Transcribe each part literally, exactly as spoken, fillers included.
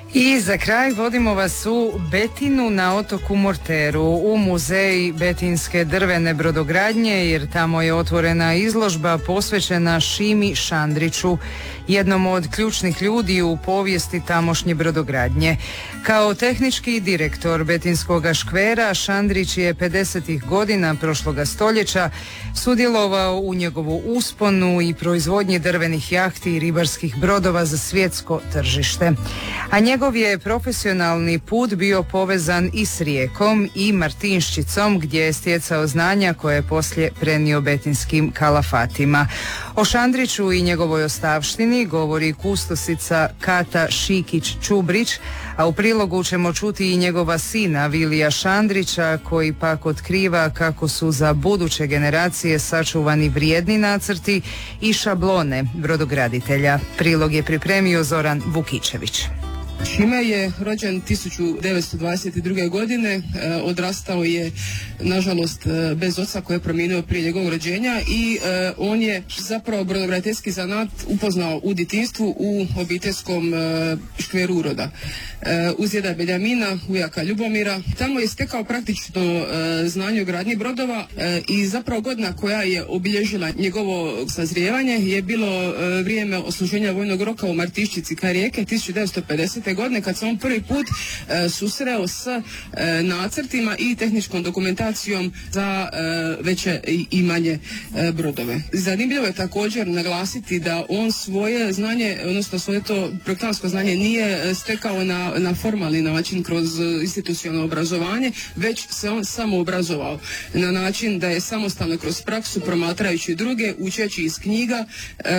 I za kraj vodimo vas u Betinu na otoku Morteru u muzej betinske drvene brodogradnje, jer tamo je otvorena izložba posvećena Šimi Šandriću, jednom od ključnih ljudi u povijesti tamošnje brodogradnje. Kao tehnički direktor betinskoga škvera, Šandrić je pedesetih godina prošloga stoljeća sudjelovao u njegovu usponu i proizvodnji drvenih jahti i ribarskih brodova za svjetsko tržište. A njegov je profesionalni put bio povezan i s Rijekom i Martinščicom, gdje je stjecao znanja koje je poslije prenio betinskim kalafatima. O Šandriću i njegovoj ostavštini govori kustosica Kata Šikić-Čubrić, a u prilogu ćemo čuti i njegova sina Vilija Šandrića, koji pak otkriva kako su za buduće generacije sačuvani vrijedni nacrti i šablone brodograditelja. Prilog je pripremio Zoran Vukičević. Šime je rođen tisuću devetsto dvadeset druge. godine, e, odrastao je nažalost e, bez oca koji je promijenio prije njegovog rođenja i e, on je zapravo brodograditeljski zanat upoznao u djetinjstvu u obiteljskom e, škveru Uroda. E, uz djeda Benjamina, ujaka Ljubomira. Tamo je stekao praktično e, znanje o gradnji brodova e, i zapravo godina koja je obilježila njegovo sazrijevanje je bilo e, vrijeme odsluženja vojnog roka u Martinščici kraj Rijeke tisuću devetsto pedesete. godine, kad se on prvi put e, susreo s e, nacrtima i tehničkom dokumentacijom za e, veće i, i manje e, brodove. Zanimljivo je također naglasiti da on svoje znanje, odnosno svoje to projektantsko znanje nije stekao na, na formalni način kroz institucionalno obrazovanje, već se on samo obrazovao na način da je samostalno kroz praksu, promatrajući druge, učeći iz knjiga, e,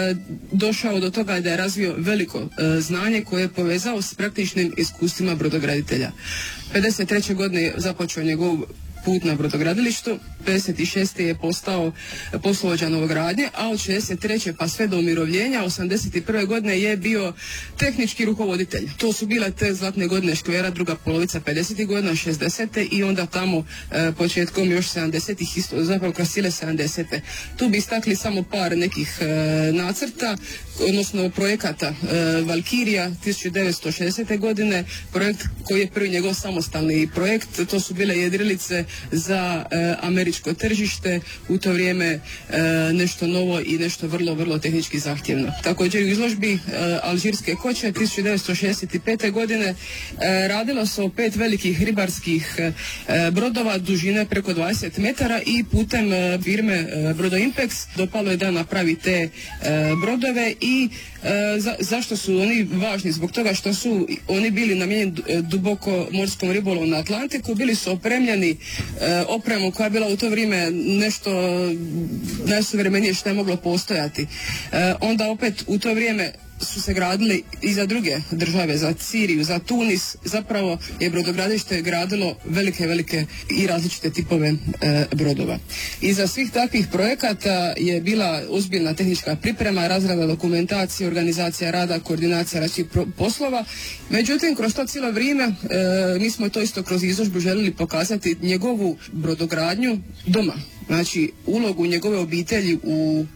došao do toga da je razvio veliko e, znanje koje je povezao s praktičnim iskustvima brodograditelja. pedeset treće. godine je započeo njegov put na brodogradilištu, pedeset šeste. je postao poslovođa novogradnje, a od šezdeset treće pa sve do umirovljenja, osamdeset prve. godine je bio tehnički rukovoditelj. To su bile te zlatne godine škvera, druga polovica pedesetih godina, šezdesete. i onda tamo e, početkom još sedamdesetih, isto zapravo kroz cijele sedamdesete. Tu bi istakli samo par nekih e, nacrta, odnosno projekata. e, Valkirija tisuću devetsto šezdesete. godine, projekt koji je prvi njegov samostalni projekt, to su bile jedrilice za e, američko tržište, u to vrijeme e, nešto novo i nešto vrlo, vrlo tehnički zahtjevno. Također u izložbi e, Alžirske koče tisuću devetsto šezdeset pete. godine e, radilo se o pet velikih ribarskih e, brodova dužine preko dvadeset metara i putem e, firme e, Brodoimpex dopalo je da napravi te e, brodove i e, za, zašto su oni važni? Zbog toga što su oni bili namijenjeni duboko morskom ribolovu na Atlantiku, bili su opremljeni E, opremu koja je bila u to vrijeme nešto najsuvremenije što je moglo postojati. E, onda opet u to vrijeme su se gradili i za druge države, za Siriju, za Tunis. Zapravo je brodogradilište gradilo velike, velike i različite tipove e, brodova. Iza svih takvih projekata je bila ozbiljna tehnička priprema, razrada dokumentacije, organizacija rada, koordinacija različitih poslova. Međutim, kroz to cijelo vrijeme e, mi smo to isto kroz izložbu željeli pokazati njegovu brodogradnju doma. Znači, ulogu njegove obitelji u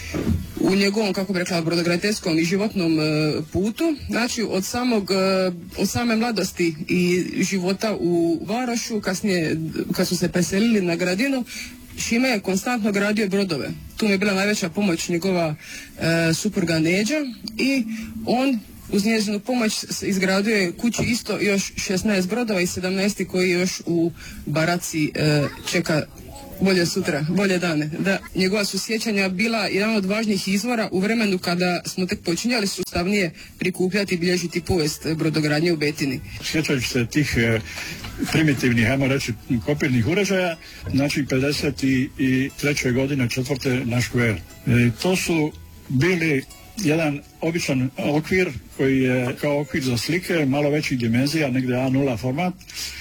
u njegovom, kako bi rekla, brodograditeljskom i životnom e, putu. Znači, od samog, e, od same mladosti i života u Varašu, kasnije kad su se preselili na Gradinu, Šime je konstantno gradio brodove. Tu mi je bila najveća pomoć njegova e, supruga Neđa i on uz njezinu pomoć izgradio je kući isto još šesnaest brodova i sedamnaest koji još u baraci e, čeka bolje sutra, bolje dane. Da, njegova su sjećanja bila jedan od važnijih izvora u vremenu kada smo tek počinjali sustavnije prikupljati i bilježiti povijest brodogradnje u Betini. Sjećajući se tih e, primitivnih, ajmo reći, kopirnih uređaja, znači pedeset treće. godine četvrte na škver. E, to su bili jedan običan okvir koji je kao okvir za slike, malo većih dimenzija, negdje A nula format,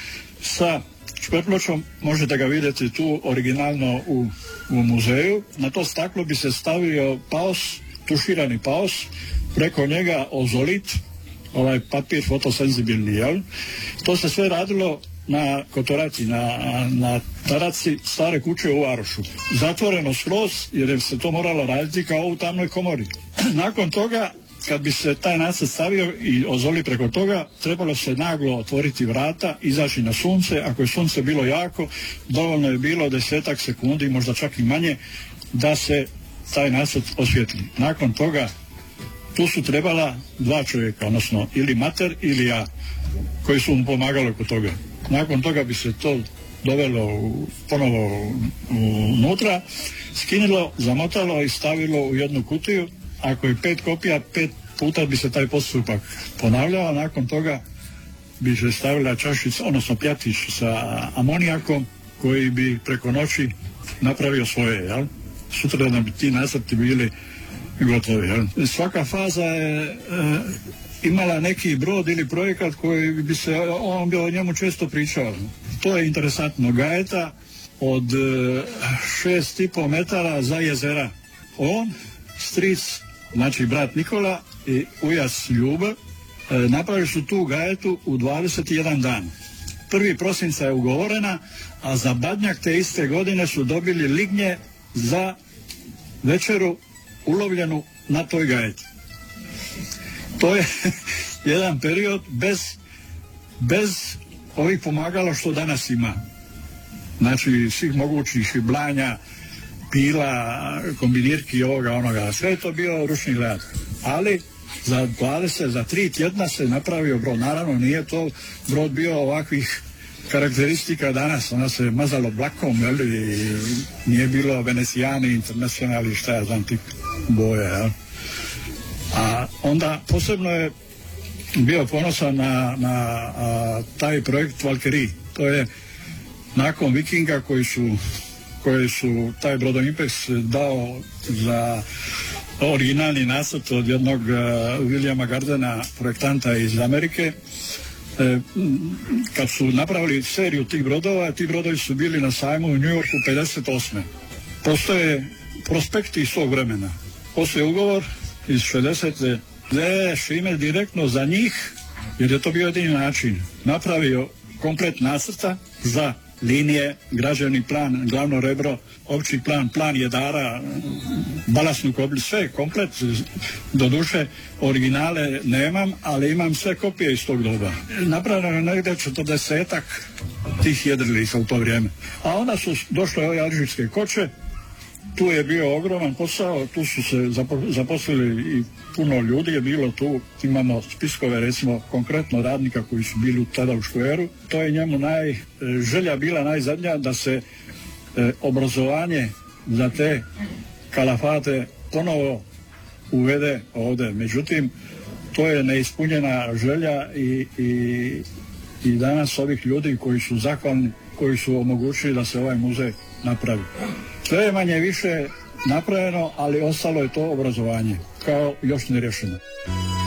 sa škverpločom. Možete ga vidjeti tu originalno u, u muzeju. Na to staklo bi se stavio paos, tuširani paos, preko njega ozolit, ovaj papir fotosenzibilni, jel? To se sve radilo na kotorati, na, na taraci stare kuće u Varošu. Zatvoreno skroz, jer je se to moralo raditi kao u tamnoj komori. Nakon toga kad bi se taj nacrt stavio i ozoli preko toga, trebalo se naglo otvoriti vrata, izaći na sunce. Ako je sunce bilo jako, dovoljno je bilo desetak sekundi, možda čak i manje, da se taj nacrt osvijetli. Nakon toga tu su trebala dva čovjeka, odnosno ili mater ili ja, koji su mu pomagali oko toga. Nakon toga bi se to dovelo u, ponovo unutra, skinilo, zamotalo i stavilo u jednu kutiju. Ako je pet kopija, pet puta bi se taj postupak ponavljao. Nakon toga bi se stavila čašica, odnosno pjatić sa amonijakom koji bi preko noći napravio svoje, jel? Sutra da bi ti nacrti bili gotovi, jel? Svaka faza je e, imala neki brod ili projekat koji bi se, on bi o njemu često pričao. To je interesantno. Gajeta od e, šest i pol metara za jezera. On, stric, znači brat Nikola i ujas Ljubav, e, napravili su tu gajetu u dvadeset jedan dan. Prvi prosinca je ugovorena, a za Badnjak te iste godine su dobili lignje za večeru ulovljenu na toj gajeti. To je jedan period bez, bez ovih pomagala što danas ima. Znači svih mogućih blanja, pila, kombinirki ovoga onoga. Sve je to bio ručni rad. Ali za dvadeset, za tri tjedna se napravio brod. Naravno nije to brod bio ovakvih karakteristika danas. Ona se mazalo blakom, jel? Nije bilo Venecijani, internacionali, šta ja znam, tip boje, jel? A onda posebno je bio ponosan na, na a, taj projekt Valkyrie. To je nakon Vikinga koji su, koji su taj Brodo Impex dao za originalni nacrt od jednog uh, Williama Gardena, projektanta iz Amerike. E, kad su napravili seriju tih brodova, ti brodovi su bili na sajmu u New Yorku pedeset osme. Postoje prospekti iz tog vremena. Postoje ugovor iz šezdesete gdje je Šime direktno za njih, jer je to bio jedini način, napravio komplet nacrta za linije, građevni plan, glavno rebro, opći plan, plan jedara, balasnu koblju, sve komplet. Do duše originale nemam, ali imam sve kopije iz tog doba. Napravljeno je negdje četrdesetak tih jedrilica u to vrijeme. A onda su došle ove alžirske koče, tu je bio ogroman posao, tu su se zaposlili i puno ljudi je bilo tu, imamo spiskove recimo konkretno radnika koji su bili tada u škveru. To je njemu naj, želja bila najzadnja da se e, obrazovanje za te kalafate ponovo uvede ovdje. Međutim, to je neispunjena želja i, i, i danas ovih ljudi koji su zahvalni, koji su omogućili da se ovaj muzej napravi. Sve je manje više napravljeno, ali ostalo je to obrazovanje kao još nerješeno.